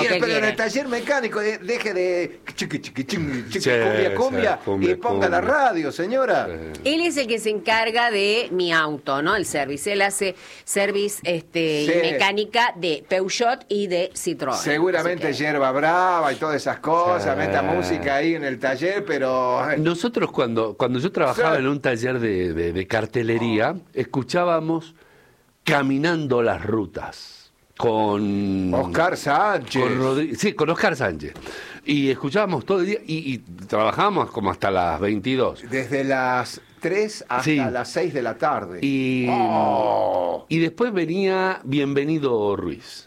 ¿qué pero en quiere? el taller mecánico, deje de chiqui, Sí, cumbia, cumbia, y ponga la cumbia. radio, señora. Él es el que se encarga de mi auto, ¿no? El service. Él hace service y mecánica de Peugeot y de Citroën. Seguramente Así que- hierba brava y todas esas cosas, Sí. meta música ahí en el taller, pero... Nosotros cuando yo trabajaba Sí. en un taller de cartelería, escuchábamos Caminando las Rutas con Oscar Sánchez. Sí, con Oscar Sánchez. Y escuchábamos todo el día y trabajábamos como hasta las 22. Desde las 3 hasta Sí. las 6 de la tarde. Y, Oh. y después venía Bienvenido Ruiz.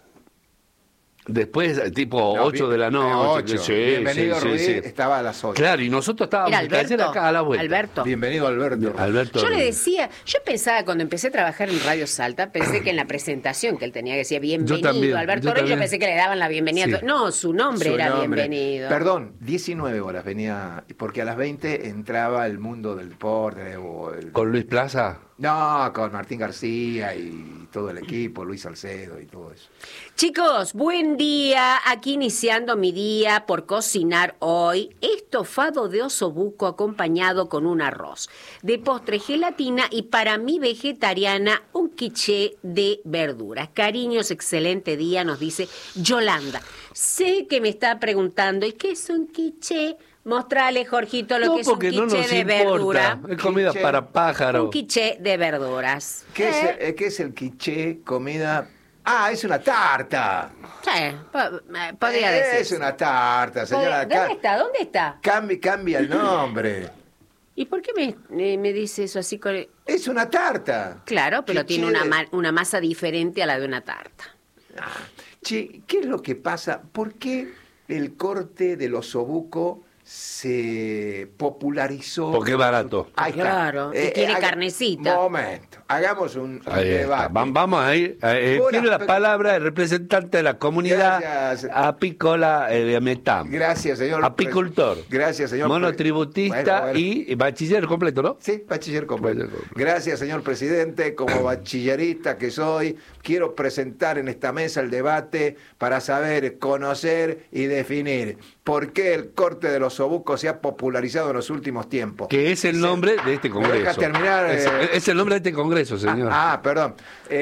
Después, tipo No, 8 de la noche. 8. Sí, Bienvenido sí, Ruiz sí. estaba a las 8. Claro, y nosotros estábamos Era en el taller Alberto. acá a la vuelta. Alberto. Bienvenido Alberto. Alberto Yo le Ruiz. decía, yo pensaba cuando empecé a trabajar en Radio Salta, pensé que en la presentación que él tenía que decía bienvenido también, Alberto yo Rey, yo también. pensé que le daban la bienvenida. Sí. No, su nombre Su era nombre. bienvenido. Perdón, 19 horas venía, porque a las 20 entraba el mundo del deporte. ¿Con Luis Plaza? No, con Martín García y todo el equipo, Luis Salcedo y todo eso. Chicos, buen día. Aquí iniciando mi día por cocinar hoy estofado de osobuco acompañado con un arroz. De postre gelatina y para mí vegetariana un quiché de verduras. Cariños, excelente día, nos dice Yolanda. Sé que me está preguntando, ¿y qué es un quiché? Mostrale, Jorgito, lo que es un porque no quiché nos de importa. verdura. Es comida Quiche. para pájaros. Un quiché de verduras. ¿Qué es el quiché? Comida... Ah, es una tarta. Sí, podría decir. Es una tarta, señora. ¿Dónde está? ¿Dónde está? Cambia el nombre. ¿Y por qué me dice eso así? Es una tarta. Claro, pero Quiché tiene de- una masa diferente a la de una tarta. Ah, che, ¿qué es lo que pasa? ¿Por qué el corte del osobuco se popularizó? Porque es barato. Ahí está. Claro, y tiene carnecita. Momento, hagamos un Ahí está. debate. Vamos a ir. Una- Tiene la palabra el representante de la comunidad Gracias. apícola de Metam. Gracias, señor. Apicultor. Gracias, señor. Monotributista Bueno. y bachiller completo, ¿no? Sí, bachiller completo. Bachiller completo. Gracias, señor presidente. Como bachillerista que soy, quiero presentar en esta mesa el debate para saber, conocer y definir por qué el corte de los osobucos se ha popularizado en los últimos tiempos. Que es el nombre de este ¿Me congreso. deja terminar? Es el nombre de este congreso, señor. Perdón.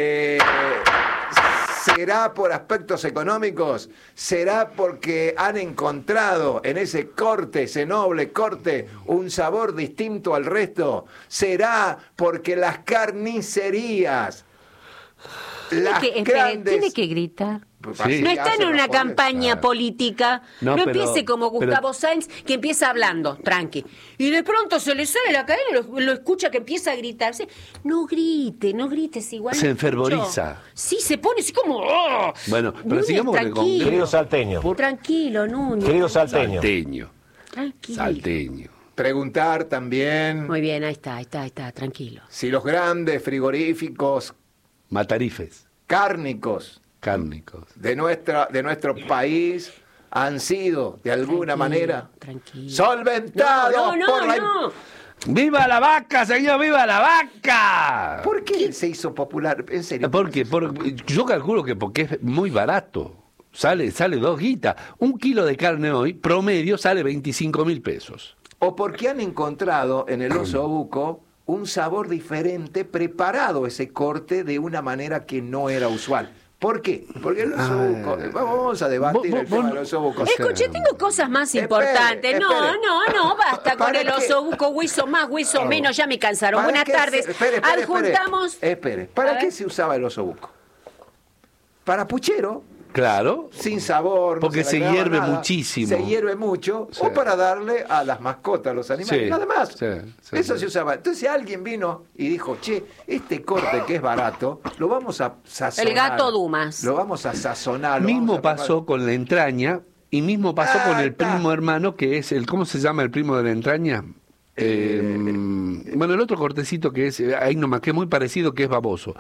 ¿Será por aspectos económicos? ¿Será porque han encontrado en ese corte, ese noble corte, un sabor distinto al resto? ¿Será porque las carnicerías, las grandes... Tiene que gritar. Pues Sí. así No está en hacen una los pobres. campaña política. No, No, pero- empiece como Gustavo Sáenz, que empieza hablando, tranqui. Y de pronto se le sale la cadena y lo escucha que empieza a gritarse. No grites igual. Se no enfervoriza. escucho. Sí, se pone así como... ¡oh! Bueno, pero Núñez, sigamos con el tranquilo. congreso. Querido salteño, Tranquilo, Núñez. querido salteño, Salteño. Tranquilo. Salteño. Preguntar también Muy bien, ahí está, tranquilo. si los grandes frigoríficos Matarifes. cárnicos Cárnicos. de nuestro país han sido de alguna Tranquilo, manera tranquilo. solventados por la... ¡Viva la vaca, señor! ¡Viva la vaca! ¿Por qué se hizo popular? En serio. Porque yo calculo que porque es muy barato. Sale 2 guitas. 1 kilo de carne hoy, promedio, sale 25.000 pesos. O porque han encontrado en el osobuco un sabor diferente, preparado ese corte de una manera que no era usual. ¿Por qué? Porque el osobuco... Vamos a debatir el tema del osobuco. Escuché, tengo cosas más Espere, importantes. espere. No, basta con ¿Para el qué? osobuco, hueso más, hueso menos, ya me cansaron. ¿Para Buenas qué tardes. Espere. Adjuntamos. Espere. A ¿Para ver. qué se usaba el osobuco? Para puchero, Claro. sin sabor. no Porque le se agregaba hierve nada, muchísimo. Se hierve mucho. Sí. O para darle a las mascotas, a los animales. Sí, Nada más. sí, Eso sí. se usaba. Entonces alguien vino y dijo, che, este corte que es barato, lo vamos a sazonar. El gato Dumas. Lo vamos a sazonar. lo Mismo vamos a pasó con la entraña y mismo pasó con el está. primo hermano que es el... ¿Cómo se llama el primo de la entraña? Bueno, el otro cortecito que es... ahí nomás, que es muy parecido, que es baboso.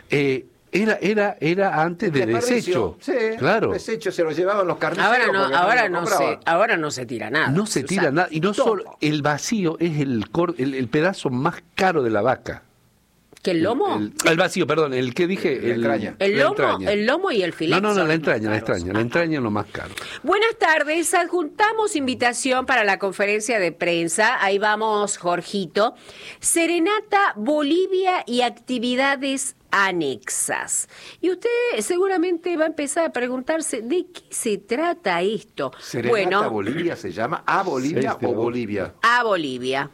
Era antes de desecho. Sí, claro. desecho se lo llevaban los carniceros. Ahora porque no, lo compraban. ahora no se tira nada. No se tira usa nada. Y no todo. solo... El vacío es el pedazo más caro de la vaca. ¿Que el lomo? El vacío, perdón, el que dije. La entraña. El la lomo, entraña. el lomo y el filete. No, son la los entraña, más la caros. entraña. La entraña es lo más caro. Buenas tardes, adjuntamos invitación para la conferencia de prensa. Ahí vamos, Jorgito. Serenata Bolivia y actividades anexas. Y usted seguramente va a empezar a preguntarse de qué se trata esto. Serenata Bolivia se llama. ¿A Bolivia 6 de o agosto. Bolivia? A Bolivia.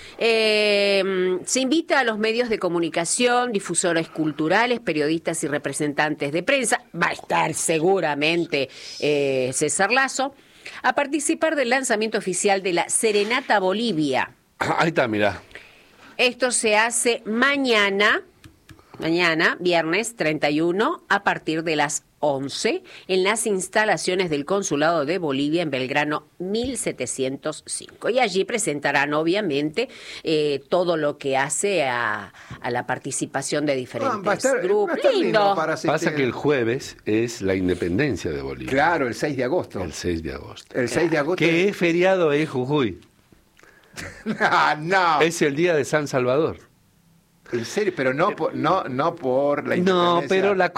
Se invita a los medios de comunicación, difusores culturales, periodistas y representantes de prensa, va a estar seguramente César Lazo, a participar del lanzamiento oficial de la Serenata Bolivia. Ahí está, mirá. Esto se hace mañana, viernes 31, a partir de las 11, en las instalaciones del Consulado de Bolivia en Belgrano 1705. Y allí presentarán, obviamente, todo lo que hace a la participación de diferentes Va a estar grupos. lindo para Pasa asistir. que el jueves es la independencia de Bolivia. Claro, el 6 de agosto. El 6 de agosto. El 6 de agosto. Que es feriado en Jujuy. No. Es el día de San Salvador. En serio, pero no por la independencia. No, pero la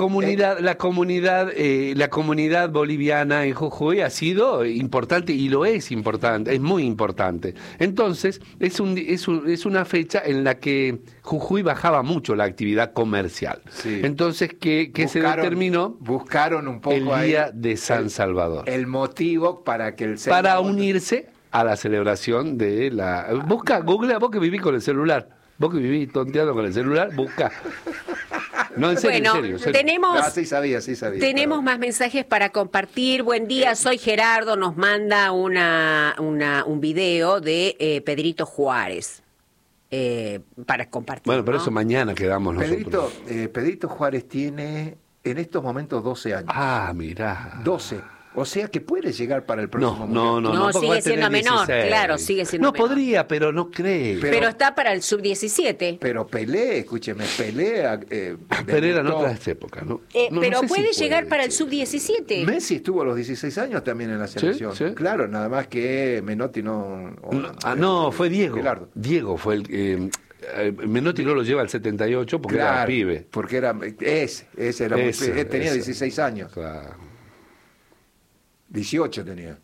comunidad boliviana en Jujuy ha sido importante y lo es importante, es muy importante. Entonces, es una fecha en la que Jujuy bajaba mucho la actividad comercial. Sí. Entonces, que se determinó buscaron un poco el ahí día de San Salvador. el motivo para que el 6 de Para agosto- unirse a la celebración de la... Busca, googlea, vos que vivís con el celular. Vos que vivís tonteando con el celular, busca. No, en serio, Bueno, en serio. tenemos... Ah, sí sabía. Tenemos más mensajes para compartir. Buen día, soy Gerardo. Nos manda un video de Pedrito Juárez para compartir. Bueno, pero ¿no? eso mañana quedamos nosotros. Pedrito Juárez tiene en estos momentos 12 años. Ah, mirá. 12. O sea que puede llegar para el próximo No, mundial. No, porque sigue va a tener siendo menor, 16. claro, sigue siendo No menor. podría, pero no cree. Pero está para el sub-17. Pero Pelé, escúcheme, Pelé. Pero eran debutó. otras épocas, ¿no? No Pero sé si puede llegar para el che. sub-17. Messi estuvo a los 16 años también en la selección. sí. Claro, nada más que Menotti no. No, fue Diego. Bilardo. Diego fue el... Menotti no lo lleva al 78 porque era Claro, pibe. porque era. Ese era muy Ese, pibe. Tenía ese. 16 años. Claro. 18 tenía.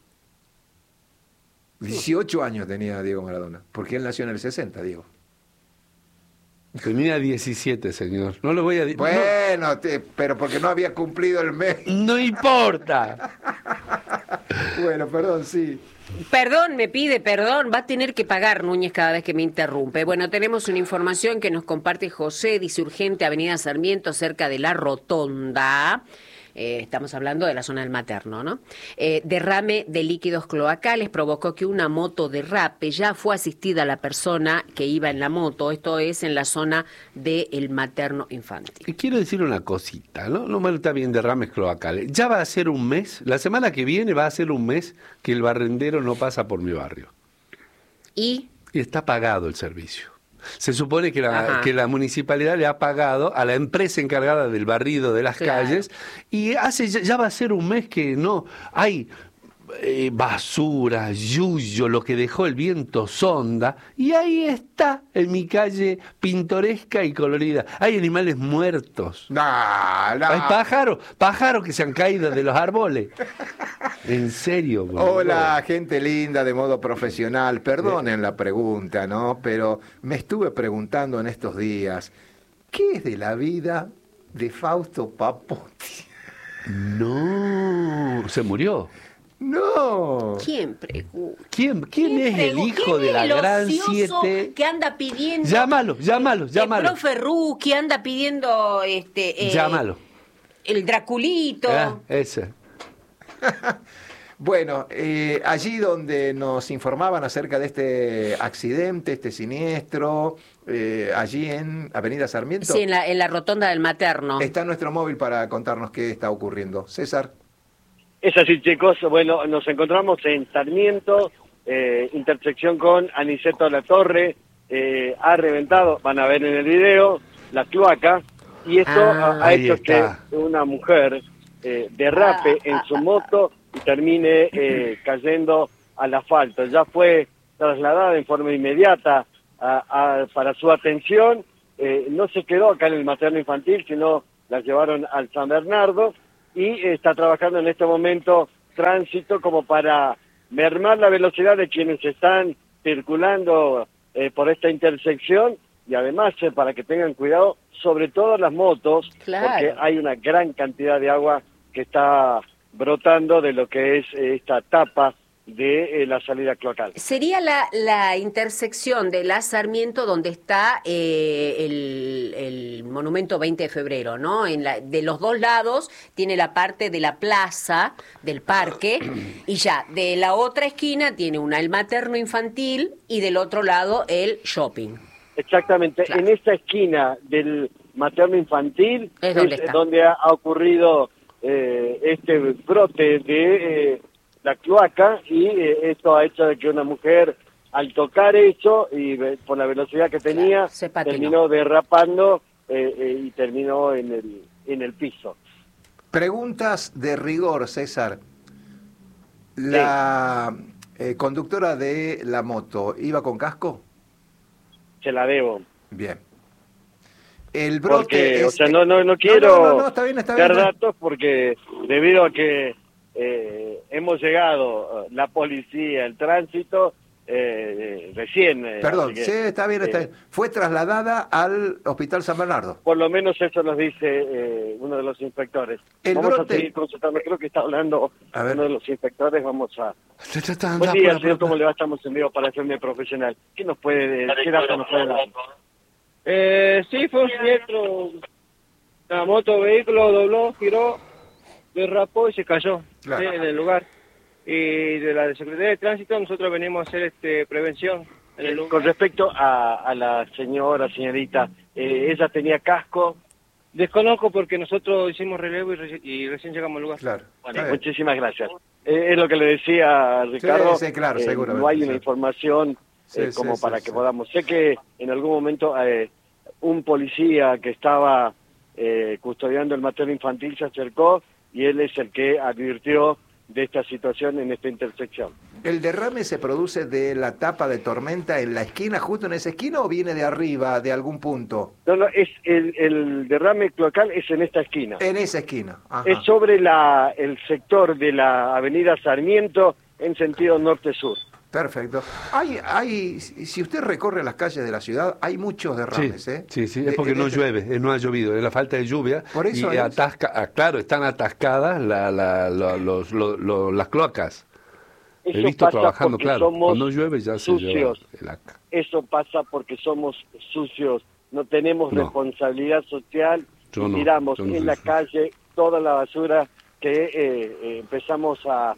18 años tenía Diego Maradona. Porque él nació en el 60, Diego. Tenía 17, señor. No lo voy a decir. Bueno, pero porque no había cumplido el mes. No importa. Bueno, perdón, sí. Perdón, me pide perdón, va a tener que pagar Núñez cada vez que me interrumpe. Bueno, tenemos una información que nos comparte José, dice urgente, Avenida Sarmiento, cerca de la Rotonda. Estamos hablando de la zona del Materno, ¿no? Derrame de líquidos cloacales provocó que una moto derrape. Ya fue asistida la persona que iba en la moto. Esto es en la zona del Materno Infantil. Y quiero decir una cosita, ¿no? No, bueno, está bien, derrames cloacales. Ya va a ser un mes, la semana que viene va a ser un mes que el barrendero no pasa por mi barrio. Y Y está pagado el servicio. Se supone que Ajá. que la municipalidad le ha pagado a la empresa encargada del barrido de las Claro. calles y ya va a ser un mes que no hay basura, yuyo, lo que dejó el viento sonda, y ahí está, en mi calle pintoresca y colorida. Hay animales muertos. No. Hay pájaros que se han caído de los árboles. En serio. por Hola, favor. gente linda de modo profesional. Perdonen la pregunta, ¿no? Pero me estuve preguntando en estos días, ¿qué es de la vida de Fausto Papotti? No, se murió. No. ¿quién pregunta? ¿Quién es el hijo de la gran ocioso 7? que anda pidiendo? Llámalo. El profe Ru, que anda pidiendo Llámalo. el Draculito. Ese. Bueno, allí donde nos informaban acerca de este accidente, este siniestro, allí en Avenida Sarmiento, Sí, en la rotonda del Materno. está nuestro móvil para contarnos qué está ocurriendo. César. Es así, chicos. Bueno, nos encontramos en Sarmiento, intersección con Aniceto La Torre. Ha reventado, van a ver en el video, la cloaca. Y esto ha ahí hecho está. que una mujer derrape en su moto y termine cayendo al asfalto. Ya fue trasladada en forma inmediata para su atención no se quedó acá en el materno infantil, sino la llevaron al San Bernardo y está trabajando en este momento tránsito como para mermar la velocidad de quienes están circulando por esta intersección y además para que tengan cuidado, sobre todo las motos, Claro. porque hay una gran cantidad de agua que está brotando de lo que es esta tapa de la salida cloacal. Sería la intersección de la Sarmiento donde está el monumento 20 de febrero, ¿no? De los dos lados tiene la parte de la plaza, del parque, y ya, de la otra esquina tiene el materno infantil y del otro lado el shopping. Exactamente, Claro. en esta esquina del materno infantil Es donde está. donde ha ocurrido este brote de la cloaca y esto ha hecho de que una mujer al tocar eso y por la velocidad que tenía Claro, se patinó. terminó derrapando y terminó en el piso. Preguntas de rigor, César. La conductora de la moto, ¿iba con casco? Se la debo. Bien. El brote Porque, es- o sea, no quiero no, está bien, está dar bien. datos porque debido a que hemos llegado, la policía, el tránsito, recién. Perdón, así que, sí, está bien, está bien. Fue trasladada al Hospital San Bernardo. Por lo menos eso nos dice uno de los inspectores. El Vamos brote- a seguir consultando, creo que está hablando A ver. uno de los inspectores, vamos a... Anda, Buen día, apura, señor, apura. ¿cómo le va? Estamos en vivo para hacerme profesional. ¿Qué nos puede, qué datos nos puede dar? Sí, fue un siniestro. La moto, vehículo dobló, giró, derrapó y se cayó Claro. en el lugar. Y de la Secretaría de Tránsito nosotros venimos a hacer prevención en el lugar. Con respecto a la señorita, ella tenía casco. Desconozco porque nosotros hicimos relevo y recién llegamos al lugar. Claro. Bueno, Está bien. muchísimas gracias. Es lo que le decía a Ricardo. Sí, claro, seguramente, no hay una sí. información Sí, como sí, para sí, que sí. podamos. Sé que en algún momento un policía que estaba custodiando el materno infantil se acercó y él es el que advirtió de esta situación en esta intersección. ¿El derrame se produce de la tapa de tormenta en la esquina, justo en esa esquina, o viene de arriba, de algún punto? No, es el derrame cloacal es en esta esquina. En esa esquina. Ajá. Es sobre el sector de la avenida Sarmiento en sentido norte-sur. Perfecto. Si usted recorre las calles de la ciudad, hay muchos derrames, Sí, ¿eh? sí, es porque no llueve, no ha llovido, es la falta de lluvia. Por eso y es. atasca, claro, están atascadas las cloacas. He Eso visto pasa trabajando, porque claro. somos Cuando llueve ya se lleva sucios. el ACA. Eso pasa porque somos sucios, no tenemos No. responsabilidad social Yo y no, tiramos yo no en soy la sucio. calle toda la basura que empezamos a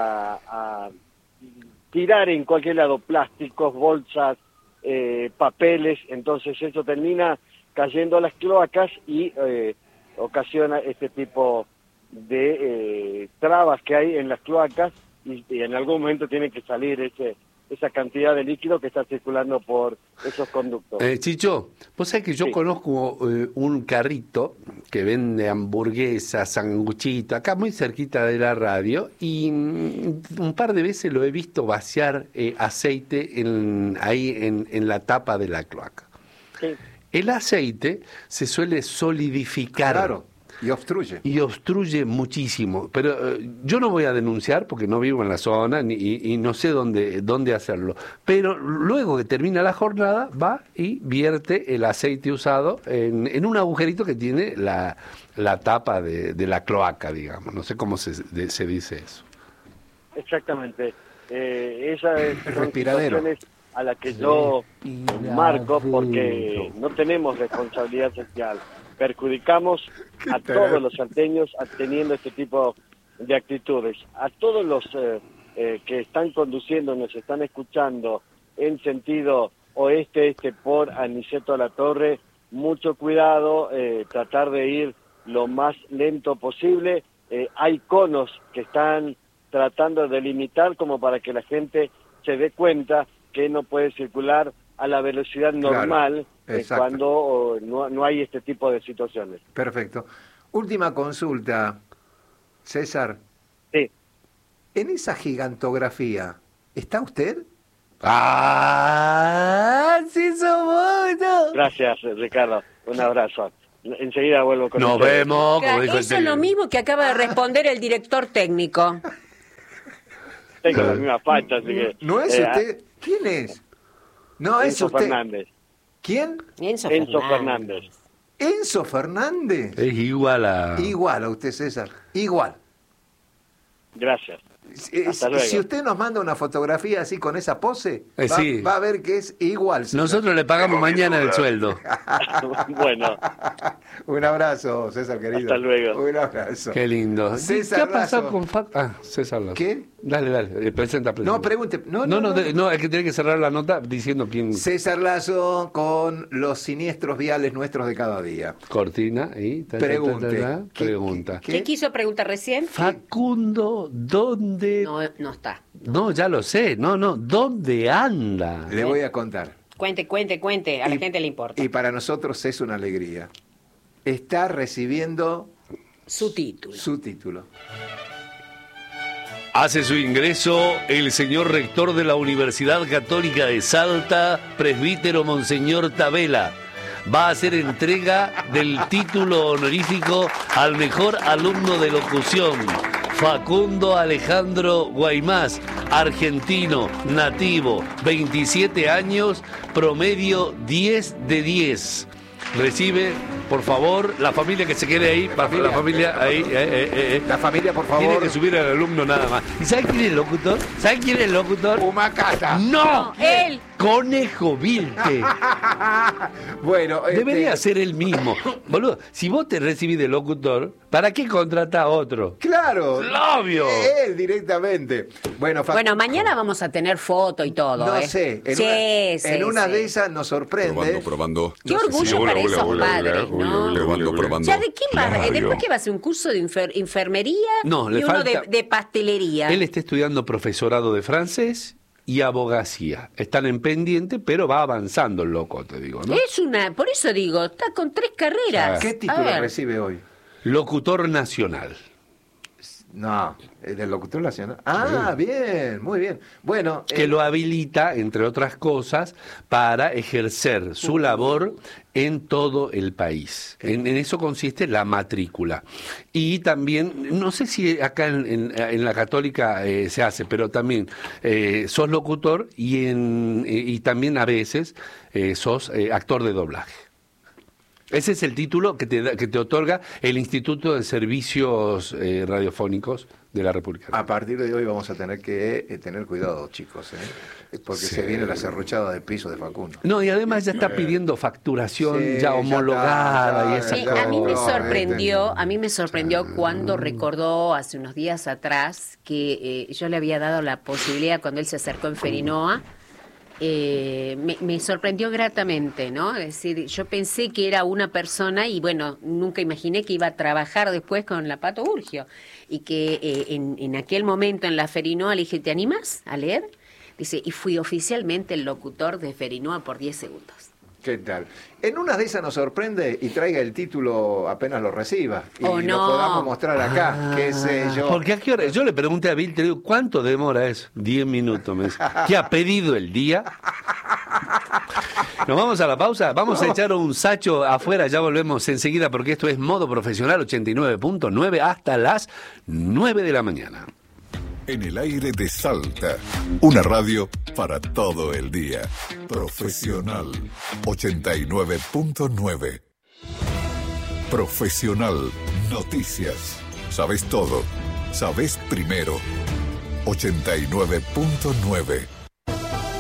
tirar en cualquier lado, plásticos, bolsas, papeles, entonces eso termina cayendo a las cloacas y ocasiona este tipo de trabas que hay en las cloacas y en algún momento tiene que salir esa cantidad de líquido que está circulando por esos conductos. Chicho, vos sabés que yo Sí. conozco un carrito que vende hamburguesas, sanguchitos, acá muy cerquita de la radio, y un par de veces lo he visto vaciar aceite ahí en la tapa de la cloaca. Sí. El aceite se suele solidificar. Claro. Y obstruye. Y obstruye muchísimo, pero yo no voy a denunciar porque no vivo en la zona y no sé dónde hacerlo, pero luego que termina la jornada va y vierte el aceite usado en un agujerito que tiene la tapa de la cloaca, digamos, no sé cómo se dice eso. Exactamente. Esa es El respiradero. a la que yo marco porque no tenemos responsabilidad social. Perjudicamos a todos los salteños teniendo este tipo de actitudes. A todos los que están conduciendo, nos están escuchando en sentido oeste-este por Aniceto a la Torre, mucho cuidado, tratar de ir lo más lento posible. Hay conos que están tratando de limitar como para que la gente se dé cuenta que no puede circular a la velocidad normal exacto. cuando no hay este tipo de situaciones. Perfecto. Última consulta, César. Sí, En esa gigantografía, ¿está usted? ¡Ah! ¡Sí somos! ¿No? Gracias, Ricardo. Un abrazo. Enseguida vuelvo con Nos ustedes. vemos. como dijo Eso el es lo mismo que acaba de responder el director técnico. Tengo la misma facha, así que... ¿No es usted? ¿Quién es? No, es Enzo usted. Fernández. ¿Quién? Enzo Fernández. Enzo Fernández. Es igual a... Igual a usted, César. Igual. Gracias. Hasta luego. Si usted nos manda una fotografía así con esa pose, sí. va a ver que es igual. César. Nosotros le pagamos mañana el sueldo. Bueno, Un abrazo, César querido. Hasta luego. Un abrazo. Qué lindo. César ¿Qué ha pasado Lazo. con César Lazo. ¿Qué? Dale, presenta. No, pregunte. No, es que tiene que cerrar la nota diciendo quién... César Lazo con los siniestros viales nuestros de cada día. Cortina y... Pregunte. Pregunta. ¿Qué quiso preguntar recién? Facundo, ¿dónde...? No está. No, ya lo sé. No. ¿Dónde anda? Le voy a contar. Cuente. A la gente le importa. Y para nosotros es una alegría. Está recibiendo Su título. su título. Hace su ingreso el señor rector de la Universidad Católica de Salta, presbítero Monseñor Tabela. Va a hacer entrega del título honorífico al mejor alumno de locución, Facundo Alejandro Guaymás, argentino, nativo, 27 años, promedio 10 de 10. Recibe, por favor, la familia que se quede ahí, la familia ahí. La familia, por favor. Tiene que subir al alumno nada más. ¿Y sabe quién es el locutor? ¿Sabe quién es el locutor? Humacata. ¡No! Él. Conejo Vilte. Bueno, Debería ser el mismo. Boludo, si vos te recibís de locutor, ¿para qué contrata a otro? Claro. Obvio. Él directamente. Bueno, Bueno, mañana vamos a tener foto y todo. no sé. En una de esas nos sorprende. Probando. Qué orgullo para esos padres, ¿no? Probando. Ya, ¿de qué va? ¿Después qué va a hacer? ¿Un curso de enfermería? No, le y uno falta- de pastelería. Él está estudiando profesorado de francés y abogacía. Están en pendiente, pero va avanzando el loco, te digo, ¿no? Por eso digo, está con 3 carreras. ¿Qué A título ver. recibe hoy? Locutor nacional. No, del locutor nacional. Ah, bien, muy bien. Bueno, Que lo habilita, entre otras cosas, para ejercer su labor en todo el país. En eso consiste la matrícula. Y también, no sé si acá en la Católica se hace, pero también sos locutor y también a veces sos actor de doblaje. Ese es el título que te otorga el Instituto de Servicios Radiofónicos de la República. a partir de hoy vamos a tener que tener cuidado, chicos, porque Sí. se viene la serruchada de piso de Facundo. No, y además ya está pidiendo facturación Sí, ya ya homologada está, y ya esas Sí, a mí me cosas. sorprendió cuando recordó hace unos días atrás que yo le había dado la posibilidad cuando él se acercó en Ferinoa. Me sorprendió gratamente, ¿no? Es decir, yo pensé que era una persona y bueno, nunca imaginé que iba a trabajar después con la Pato Urgio y que en aquel momento en la Ferinoa le dije, ¿te animas a leer? Dice, y fui oficialmente el locutor de Ferinoa por 10 segundos. ¿Qué tal? En una de esas nos sorprende y traiga el título apenas lo reciba. Y Oh, lo no. podamos mostrar acá, qué sé yo. Porque a qué hora, yo le pregunté a Bill, te digo, ¿cuánto demora eso? 10 minutos, me dice. ¿Qué ha pedido el día? Nos vamos a la pausa, vamos a echar un sacho afuera, ya volvemos enseguida porque esto es Modo Profesional 89.9 hasta las 9 de la mañana. En el aire de Salta. Una radio para todo el día. Profesional 89.9. Profesional. Noticias. Sabes todo. Sabes primero. 89.9.